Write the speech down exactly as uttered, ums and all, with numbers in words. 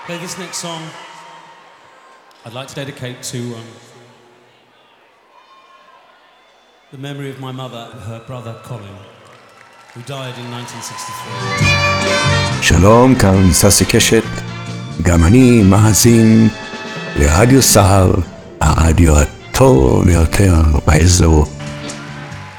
Okay, this next song I'd like to dedicate to um, the memory of my mother and her brother Colin, who died in nineteen sixty-three. שלום, כאן ססי קשת, גם אני מאזין לרדיו סער, הרדיו הטוב ביותר באזור.